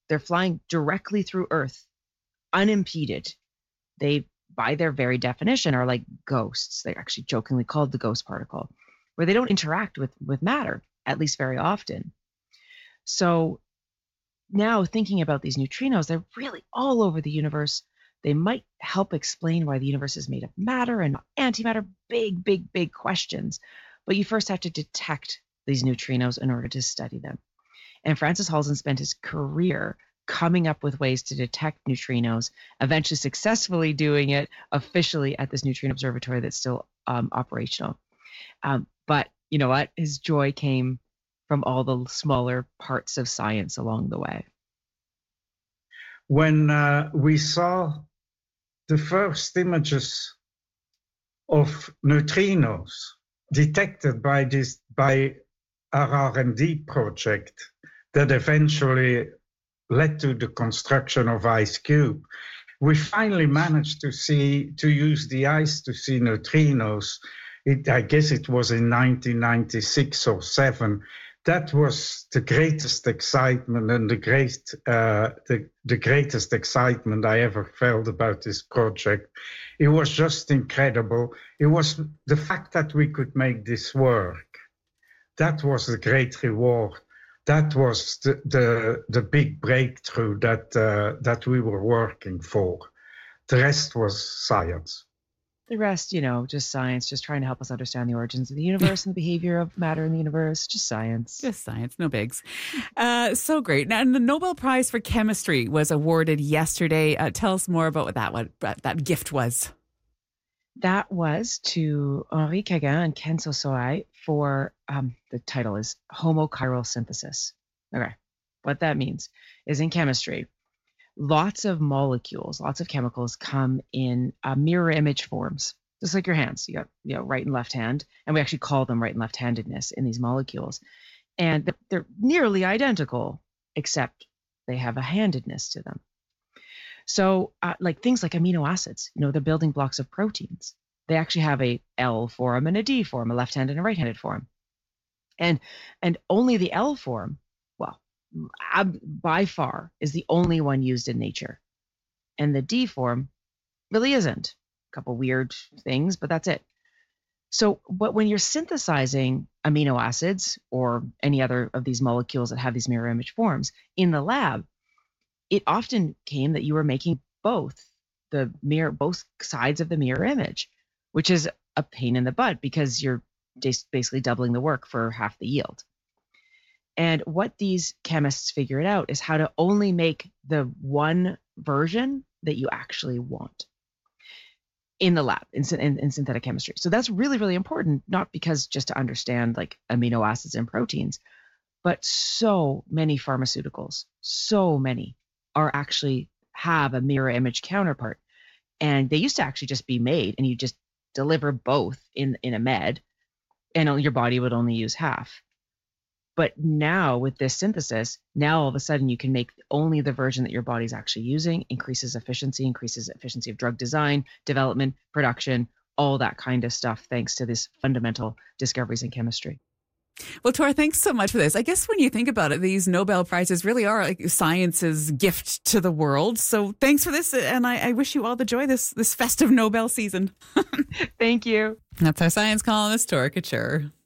they're flying directly through Earth, unimpeded. They, by their very definition, are like ghosts. They're actually jokingly called the ghost particle, where they don't interact with matter, at least very often. So now thinking about these neutrinos, they're really all over the universe. They might help explain why the universe is made of matter and not antimatter. Big, big, big questions. But you first have to detect these neutrinos in order to study them. And Francis Halzen spent his career coming up with ways to detect neutrinos, eventually successfully doing it officially at this neutrino observatory that's still operational. But you know what? His joy came from all the smaller parts of science along the way. When we saw the first images of neutrinos detected by our R&D project that eventually led to the construction of IceCube, we finally managed to use the ice to see neutrinos. I guess it was in 1996 or 7. That was the greatest excitement and the greatest excitement I ever felt about this project. It was just incredible. It was the fact that we could make this work. That was the great reward. That was the big breakthrough that we were working for. The rest was science. The rest, just science, just trying to help us understand the origins of the universe and the behavior of matter in the universe. Just science. Just science, no bigs. So great. Now, the Nobel Prize for Chemistry was awarded yesterday. Tell us more about what that gift was. That was to Henri Cagin and Ken Sosoi for, the title is homochiral synthesis. Okay. What that means is in chemistry, lots of molecules, lots of chemicals come in mirror image forms, just like your hands. You got, right and left hand, and we actually call them right and left-handedness in these molecules. And they're nearly identical, except they have a handedness to them. So like things like amino acids, the building blocks of proteins, they actually have a L form and a D form, a left-handed and a right-handed form. And only the L form, by far, is the only one used in nature. And the D form really isn't. A couple weird things, but that's it. So, but when you're synthesizing amino acids or any other of these molecules that have these mirror image forms in the lab, it often came that you were making both sides of the mirror image, which is a pain in the butt because you're basically doubling the work for half the yield. And what these chemists figured out is how to only make the one version that you actually want in the lab, in synthetic chemistry. So that's really, really important, not because just to understand like amino acids and proteins, but so many pharmaceuticals, so many have a mirror image counterpart. And they used to actually just be made and you just deliver both in a med and your body would only use half. But now with this synthesis, now all of a sudden you can make only the version that your body's actually using, increases efficiency of drug design, development, production, all that kind of stuff, thanks to this fundamental discoveries in chemistry. Well, Tor, thanks so much for this. I guess when you think about it, these Nobel Prizes really are like science's gift to the world. So thanks for this. And I wish you all the joy this festive Nobel season. Thank you. That's our science columnist, Tor Couture.